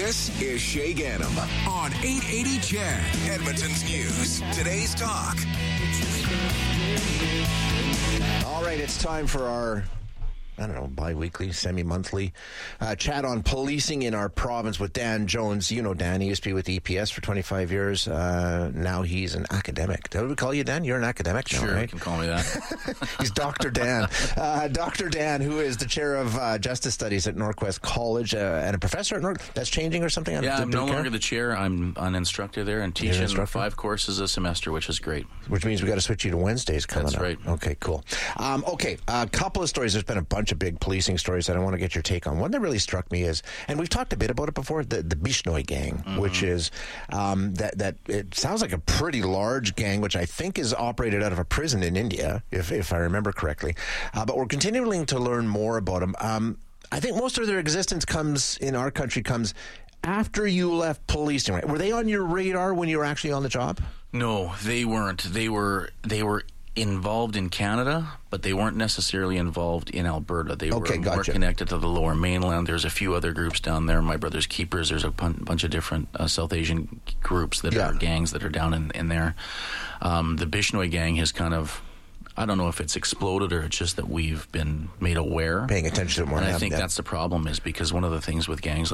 This is Shay Gannam on 880 CHED, Edmonton's News. Today's Talk. All right, it's time for our, bi-weekly, semi-monthly chat on policing in our province with Dan Jones. You know Dan, he used to be with EPS for 25 years. Now he's an academic. What do we call you, Dan? You're an academic now, sure, right? You can call me that. He's Dr. Dan. Dr. Dan, who is the chair of Justice Studies at Norquest College and a professor at Norquest. That's changing or something? Yeah, I'm no longer the chair. I'm an instructor there and teaching 5 courses a semester, which is great. Which means we got to switch you to Wednesdays coming up. That's right. Okay, cool. A couple of stories. There's been a bunch of big policing stories that I want to get your take on. One that really struck me is, and we've talked a bit about it before, the Bishnoi gang, which is that it sounds like a pretty large gang, which I think is operated out of a prison in India, if I remember correctly. But we're continuing to learn more about them. I think most of their existence comes after you left policing, right? Were they on your radar when you were actually on the job? No, they weren't. They were involved in Canada, but they weren't necessarily involved in Alberta. They were more connected to the Lower Mainland. There's a few other groups down there. My Brother's Keepers. There's a bunch of different South Asian groups that are gangs that are down in there. The Bishnoi gang has kind of, I don't know if it's exploded or it's just that we've been made aware. Paying attention to it more. And I think that's the problem, is because one of the things with gangs